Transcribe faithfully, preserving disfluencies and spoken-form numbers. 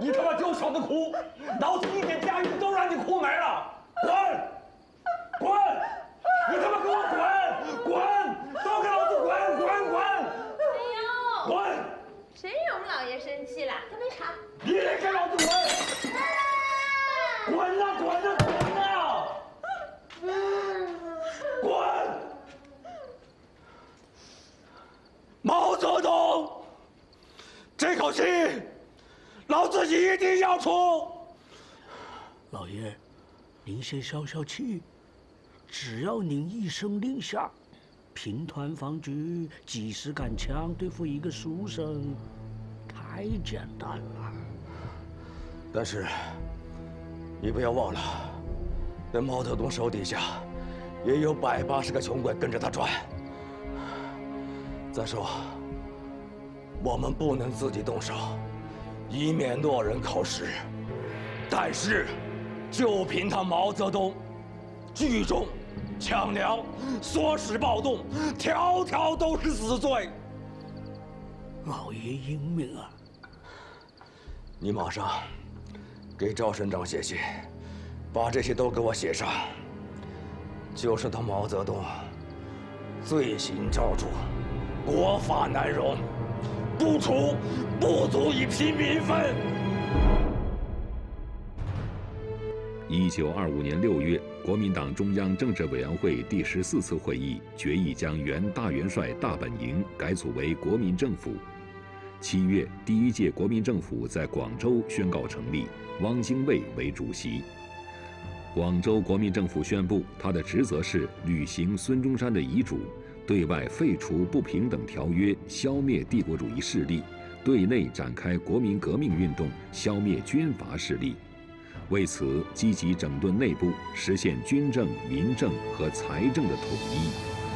你他妈就晓得哭，老子一点家运都让你哭没了！滚！滚！你他妈给我滚！滚！都给老子滚！滚！滚！ 哎呦！ 滚！ 谁惹我们老爷生气了？他没查。 你也给老子滚！滚啊！滚啊！滚啊！滚！毛泽东，这口气，老子一定要出！ 老爷，您先消消气，只要您一声令下，平团防局几十杆枪对付一个书生，太简单了。 但是，你不要忘了，那毛泽东手底下也有百八十个穷鬼跟着他转。再说，我们不能自己动手，以免落人口实。但是，就凭他毛泽东聚众、抢粮、唆使暴动，条条都是死罪。 老爷英明啊！ 你马上给赵省长写信，把这些都给我写上。就是他毛泽东罪行昭著，国法难容，不处不足以平民愤。 一九二五年六月，国民党中央政治委员会第十四次会议决议将原大元帅大本营改组为国民政府。七月，第一届国民政府在广州宣告成立，汪精卫为主席。广州国民政府宣布，他的职责是履行孙中山的遗嘱，对外废除不平等条约，消灭帝国主义势力；对内展开国民革命运动，消灭军阀势力。为此，积极整顿内部，实现军政、民政和财政的统一。